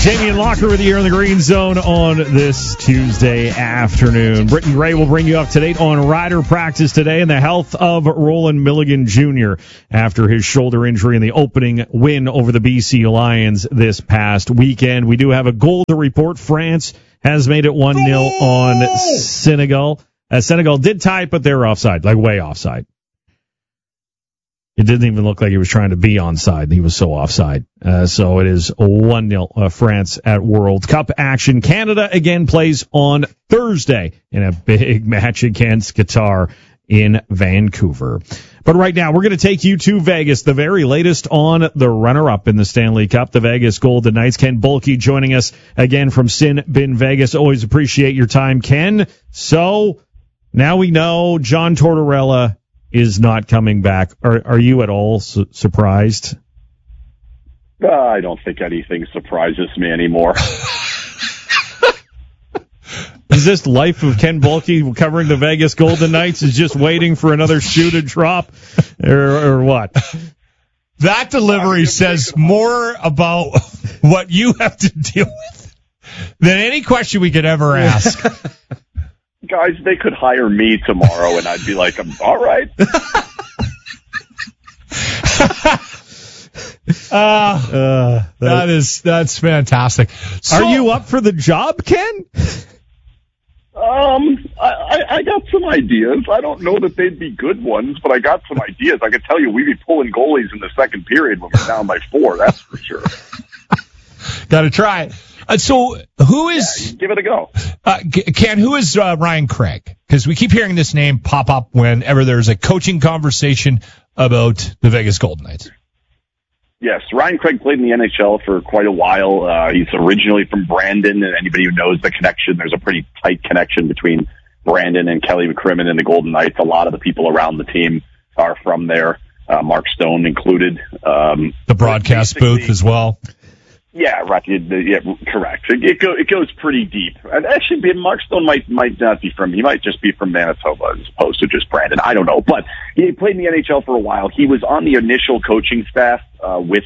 Damian Locker with you here in the Green Zone on this Tuesday afternoon. Brittany Ray will bring you up to date on rider practice today and the health of Roland Milligan Jr. after his shoulder injury in the opening win over the BC Lions this past weekend. We do have a goal to report. France has made it 1-0 on Senegal. Senegal did tie it, but they were offside, like way offside. It didn't even look like he was trying to be onside. He was so offside. So it is 1-0 France at World Cup action. Canada again plays on Thursday in a big match against Qatar in Vancouver. But right now, we're going to take you to Vegas, the very latest on the runner-up in the Stanley Cup, the Vegas Golden Knights. Ken Boehlke joining us again from Sin Bin Vegas. Always appreciate your time, Ken. So now we know John Tortorella is not coming back. Are you at all surprised? I don't think anything surprises me anymore. Is this life of Ken Boehlke covering the Vegas Golden Knights is just waiting for another shoe to drop, or what? That delivery says more about what you have to deal with than any question we could ever ask. Guys, they could hire me tomorrow, and I'd be like, all right. That's fantastic. So, are you up for the job, Ken? I got some ideas. I don't know that they'd be good ones, but I got some ideas. I could tell you we'd be pulling goalies in the second period when we're down by 4, that's for sure. Got to try it. So who is... Yeah, give it a go. Ken, who is Ryan Craig? Because we keep hearing this name pop up whenever there's a coaching conversation about the Vegas Golden Knights. Yes, Ryan Craig played in the NHL for quite a while. He's originally from Brandon, and anybody who knows the connection, there's a pretty tight connection between Brandon and Kelly McCrimmon and the Golden Knights. A lot of the people around the team are from there, Mark Stone included. The broadcast booth as well. Yeah, right. Yeah, correct. It goes pretty deep. And actually, Mark Stone might not be he might just be from Manitoba as opposed to just Brandon. I don't know. But he played in the NHL for a while. He was on the initial coaching staff with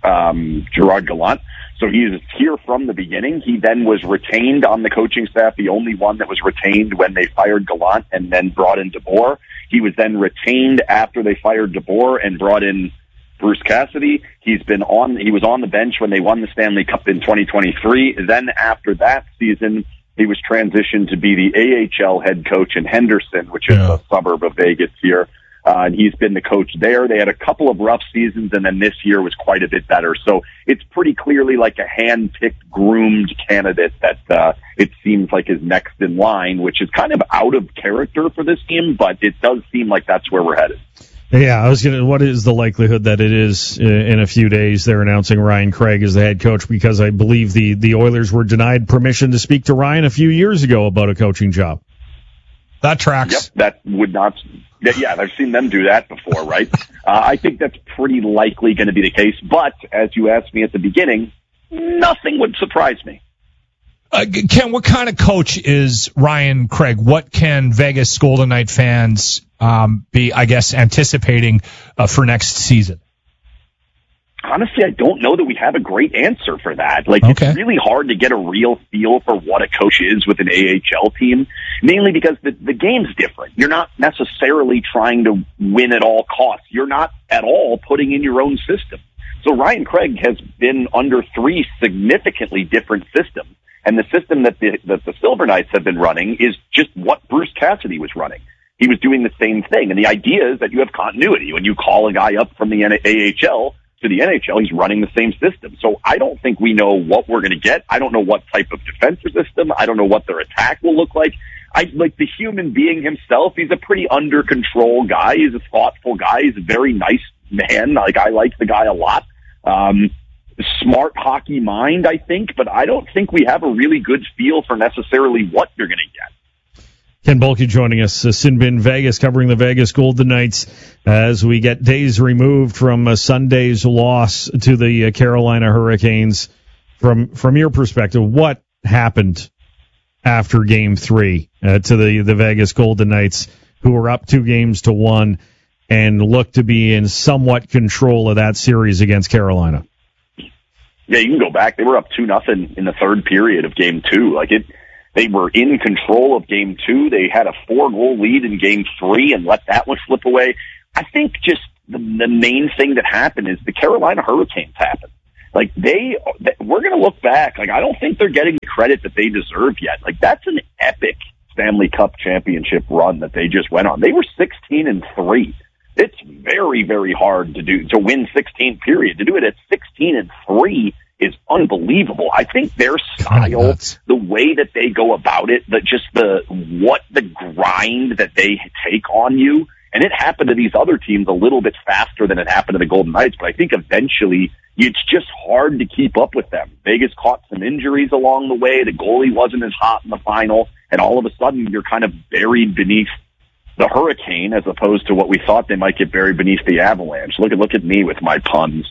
Gerard Gallant. So he was here from the beginning. He then was retained on the coaching staff, the only one that was retained when they fired Gallant and then brought in DeBoer. He was then retained after they fired DeBoer and brought in Bruce Cassidy. He was on the bench when they won the Stanley Cup in 2023. Then after that season, he was transitioned to be the AHL head coach in Henderson, which is a suburb of Vegas here. And he's been the coach there. They had a couple of rough seasons, and then this year was quite a bit better. So it's pretty clearly like a hand-picked, groomed candidate that it seems like is next in line, which is kind of out of character for this team, but it does seem like that's where we're headed. Yeah, what is the likelihood that it is in a few days they're announcing Ryan Craig as the head coach? Because I believe the Oilers were denied permission to speak to Ryan a few years ago about a coaching job. That tracks. Yep, that would not. Yeah, I've seen them do that before, right? I think that's pretty likely going to be the case. But as you asked me at the beginning, nothing would surprise me. Ken, what kind of coach is Ryan Craig? What can Vegas Golden Knight fans be, I guess, anticipating for next season? Honestly, I don't know that we have a great answer for that. It's really hard to get a real feel for what a coach is with an AHL team, mainly because the game's different. You're not necessarily trying to win at all costs. You're not at all putting in your own system. So Ryan Craig has been under 3 significantly different systems. And the system that the Silver Knights have been running is just what Bruce Cassidy was running. He was doing the same thing. And the idea is that you have continuity. When you call a guy up from the AHL to the NHL, he's running the same system. So I don't think we know what we're going to get. I don't know what type of defensive system. I don't know what their attack will look like. Like the human being himself, he's a pretty under control guy. He's a thoughtful guy. He's a very nice man. I like the guy a lot. Smart hockey mind, I think, but I don't think we have a really good feel for necessarily what you're going to get. Ken Boehlke joining us, Sin Bin Vegas, covering the Vegas Golden Knights as we get days removed from Sunday's loss to the Carolina Hurricanes. From your perspective, what happened after Game 3 to the Vegas Golden Knights, who were up 2-1 and looked to be in somewhat control of that series against Carolina? Yeah, you can go back. They were up 2-0 in the third period of game 2. They were in control of game 2. They had a 4-goal lead in game 3 and let that one slip away. I think just the main thing that happened is the Carolina Hurricanes happened. We're going to look back. I don't think they're getting the credit that they deserve yet. That's an epic Stanley Cup championship run that they just went on. They were 16-3. It's very, very hard to win 16 period. To do it at 16-3 is unbelievable. I think their style, the way that they go about it, the grind that they take on you, and it happened to these other teams a little bit faster than it happened to the Golden Knights, but I think eventually it's just hard to keep up with them. Vegas caught some injuries along the way. The goalie wasn't as hot in the final, and all of a sudden you're kind of buried beneath the Hurricane as opposed to what we thought they might get buried beneath the Avalanche. Look at me with my puns.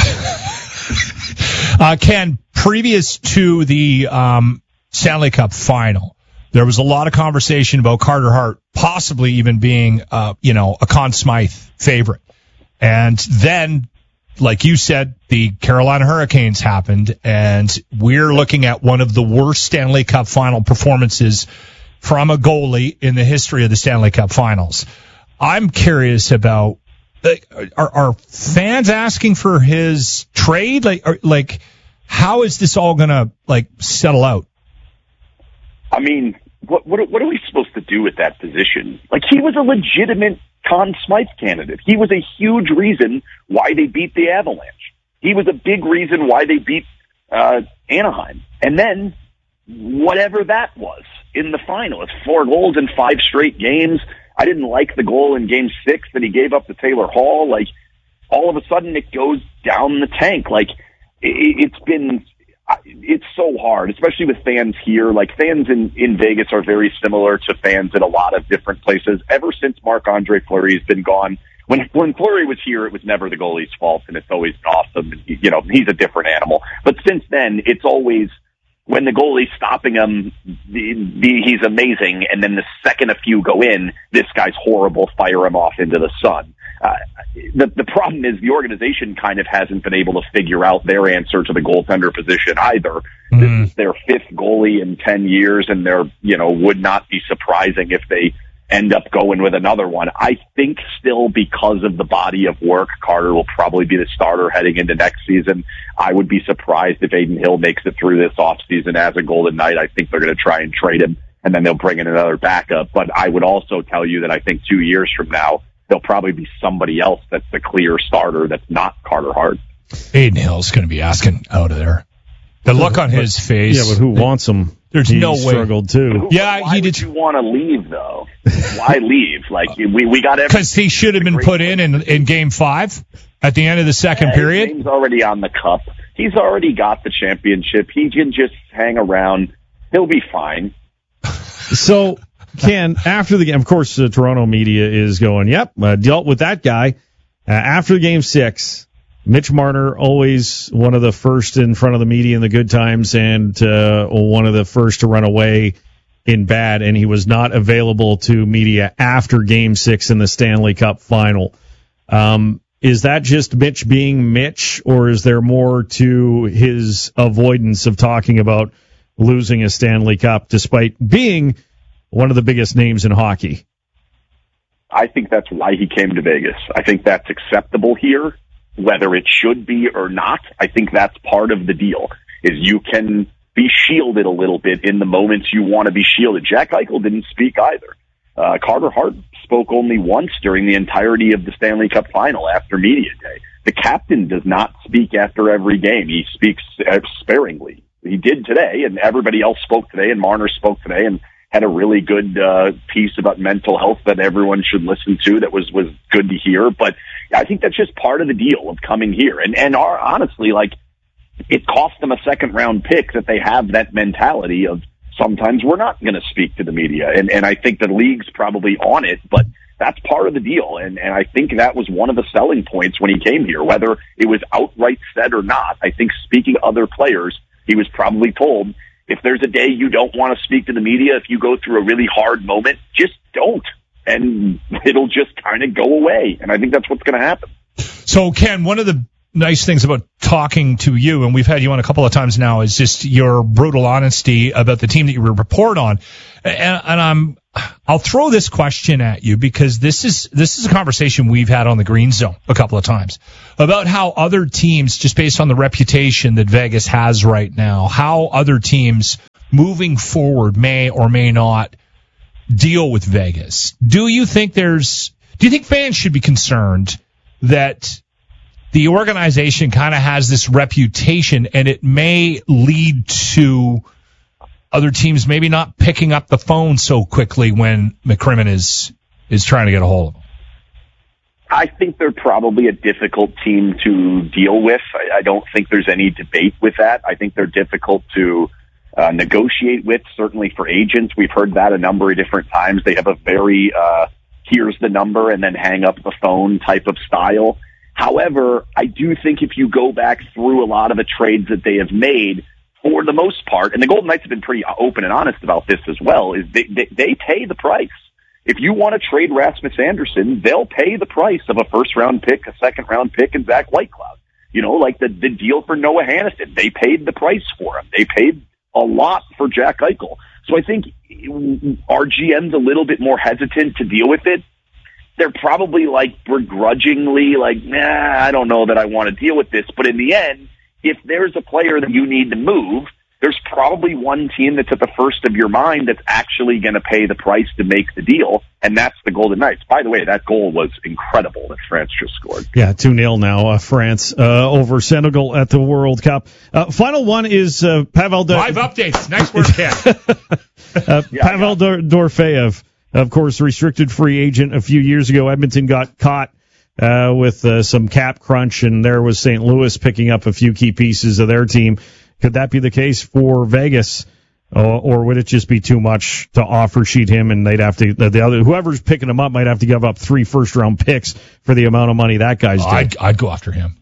Ken, previous to the Stanley Cup final, there was a lot of conversation about Carter Hart possibly even being, a Conn Smythe favorite. And then, like you said, the Carolina Hurricanes happened, and we're looking at one of the worst Stanley Cup final performances from a goalie in the history of the Stanley Cup finals. I'm curious about, are fans asking for his trade? How is this all going to, settle out? I mean, what are we supposed to do with that position? He was a legitimate Conn Smythe candidate. He was a huge reason why they beat the Avalanche. He was a big reason why they beat Anaheim. And then, whatever that was in the final, it's 4 goals in 5 straight games. I didn't like the goal in game 6 that he gave up to Taylor Hall. All of a sudden it goes down the tank. It's so hard, especially with fans here. Fans in Vegas are very similar to fans in a lot of different places. Ever since Marc-Andre Fleury has been gone, when Fleury was here, it was never the goalie's fault, and it's always awesome. He's a different animal. But since then, it's always, when the goalie's stopping him, he's amazing, and then the second a few go in, this guy's horrible, fire him off into the sun. The problem is the organization kind of hasn't been able to figure out their answer to the goaltender position either. This is their 5th goalie in 10 years, and would not be surprising if they end up going with another one. I think still, because of the body of work, Carter will probably be the starter heading into next season. I would be surprised if Adin Hill makes it through this offseason as a Golden Knight. I think they're going to try and trade him, and then they'll bring in another backup. But I would also tell you that I think 2 years from now, there'll probably be somebody else that's the clear starter that's not Carter Hart. Adin Hill's going to be asking out of there. The look on his face. Yeah, but who wants him? There's no way. Struggled too. Yeah, why would you want to leave though? Why leave? We got everything. Because he should have been put in game 5 at the end of the second period. His name's already on the cup. He's already got the championship. He can just hang around. He'll be fine. So, Ken, after the game, of course, the Toronto media is going, yep, dealt with that guy. After game 6, Mitch Marner, always one of the first in front of the media in the good times and one of the first to run away in bad, and he was not available to media after game 6 in the Stanley Cup final. Is that just Mitch being Mitch, or is there more to his avoidance of talking about losing a Stanley Cup despite being one of the biggest names in hockey? I think that's why he came to Vegas. I think that's acceptable here. Whether it should be or not, I think that's part of the deal, is you can be shielded a little bit in the moments you want to be shielded. Jack Eichel didn't speak either. Carter Hart spoke only once during the entirety of the Stanley Cup final after media day. The captain does not speak after every game. He speaks sparingly. He did today, and everybody else spoke today, and Marner spoke today, and had a really good piece about mental health that everyone should listen to that was good to hear. But I think that's just part of the deal of coming here. And honestly, it cost them a second-round pick that they have that mentality of sometimes we're not going to speak to the media. And I think the league's probably on it, but that's part of the deal. And I think that was one of the selling points when he came here, whether it was outright said or not. I think speaking to other players, he was probably told, if there's a day you don't want to speak to the media, if you go through a really hard moment, just don't. And it'll just kind of go away. And I think that's what's going to happen. So, Ken, one of the nice things about talking to you, and we've had you on a couple of times now, is just your brutal honesty about the team that you report on. And I'll throw this question at you because this is a conversation we've had on the Green Zone a couple of times about how other teams, just based on the reputation that Vegas has right now, how other teams moving forward may or may not deal with Vegas. Do you think fans should be concerned that the organization kind of has this reputation and it may lead to other teams maybe not picking up the phone so quickly when McCrimmon is trying to get a hold of them? I think they're probably a difficult team to deal with. I don't think there's any debate with that. I think they're difficult to negotiate with, certainly for agents. We've heard that a number of different times. They have a very here's the number and then hang up the phone type of style. However, I do think if you go back through a lot of the trades that they have made, for the most part, and the Golden Knights have been pretty open and honest about this as well, is they pay the price. If you want to trade Rasmus Andersson, they'll pay the price of a first-round pick, a second-round pick, and Zach Whitecloud. You know, like the deal for Noah Hannafin, they paid the price for him. They paid a lot for Jack Eichel. So I think our GM's a little bit more hesitant to deal with it. They're probably like begrudgingly like, I don't know that I want to deal with this. But in the end, if there's a player that you need to move, there's probably one team that's at the first of your mind that's actually going to pay the price to make the deal, and that's the Golden Knights. By the way, that goal was incredible that France just scored. Yeah, 2-0 now, France over Senegal at the World Cup. Final one is Pavel... Live updates. Nice work, Ken. Pavel Dorofeyev, of course, restricted free agent a few years ago. Edmonton got caught with some cap crunch, and there was St. Louis picking up a few key pieces of their team. Could that be the case for Vegas, or would it just be too much to offer sheet him, and they'd have to whoever's picking him up might have to give up 3 first-round picks for the amount of money that guy's doing? I'd go after him.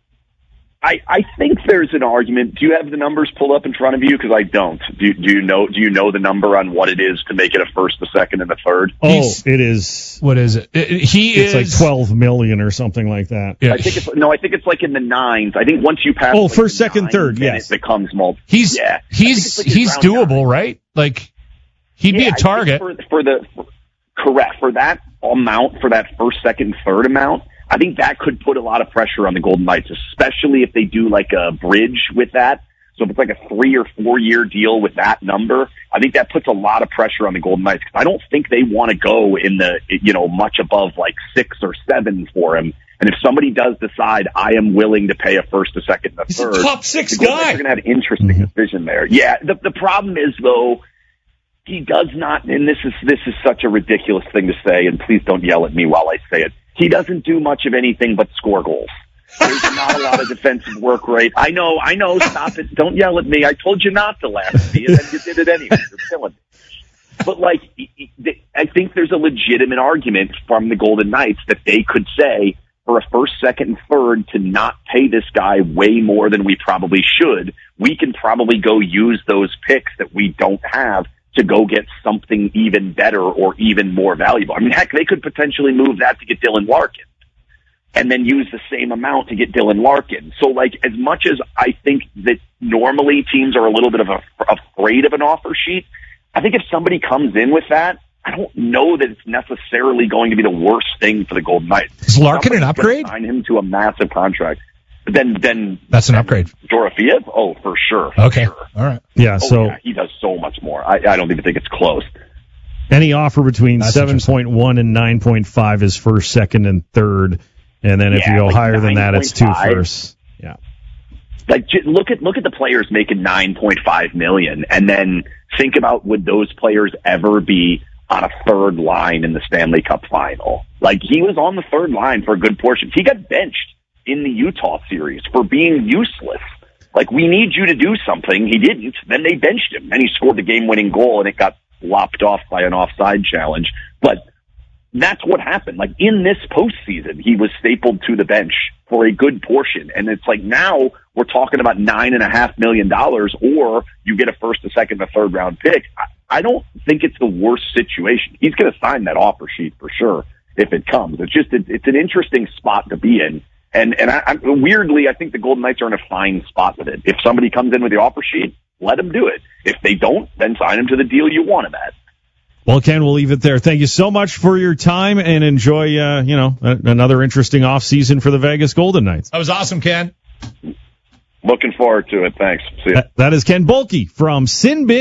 I think there's an argument. Do you have the numbers pulled up in front of you? Because I don't. Do you know the number on what it is to make it a first, a second, and a third? It is. What is it? It's like $12 million or something like that. Yeah. I think it's like in the nines. I think once you pass. First, second, third. Yes, it becomes multiple. He's doable, right? Like he'd be a target correct for that amount, for that first, second, third amount. I think that could put a lot of pressure on the Golden Knights, especially if they do like a bridge with that. So if it's like a 3 or 4 year deal with that number, I think that puts a lot of pressure on the Golden Knights, because I don't think they want to go in the, much above like 6 or 7 for him. And if somebody does decide I am willing to pay a first, a second, and a third, he's a top 6 the guy. They're going to have an interesting decision there. Yeah. The problem is though, he does not, and this is such a ridiculous thing to say, and please don't yell at me while I say it. He doesn't do much of anything but score goals. There's not a lot of defensive work rate. I know. Stop it. Don't yell at me. I told you not to laugh at me, and then you did it anyway. You're killing me. But, I think there's a legitimate argument from the Golden Knights that they could say, for a first, second, and third, to not pay this guy way more than we probably should, we can probably go use those picks that we don't have to go get something even better or even more valuable. I mean, heck, they could potentially move that to get Dylan Larkin and then use the same amount to get Dylan Larkin. So, as much as I think that normally teams are a little bit afraid of an offer sheet, I think if somebody comes in with that, I don't know that it's necessarily going to be the worst thing for the Golden Knights. Is Larkin an upgrade? Sign him to a massive contract. Then that's an upgrade. Dorofeyev? Oh, for sure. Okay. Sure. All right. Yeah, he does so much more. I don't even think it's close. Any offer between 7.1 and 9.5 is first, second, and third. And then if you go higher than that, it's 2 firsts. Yeah. Look at the players making $9.5 million, and then think about, would those players ever be on a third line in the Stanley Cup final? He was on the third line for a good portion. He got benched in the Utah series for being useless. We need you to do something. He didn't. Then they benched him. Then he scored the game-winning goal, and it got lopped off by an offside challenge. But that's what happened. In this postseason, he was stapled to the bench for a good portion. And it's now we're talking about $9.5 million, or you get a first, a second, a third round pick. I don't think it's the worst situation. He's going to sign that offer sheet for sure if it comes. It's an interesting spot to be in. And weirdly, I think the Golden Knights are in a fine spot with it. If somebody comes in with the offer sheet, let them do it. If they don't, then sign them to the deal you want them at. Well, Ken, we'll leave it there. Thank you so much for your time, and enjoy, another interesting off season for the Vegas Golden Knights. That was awesome, Ken. Looking forward to it. Thanks. See ya. That is Ken Boehlke from Sinbin.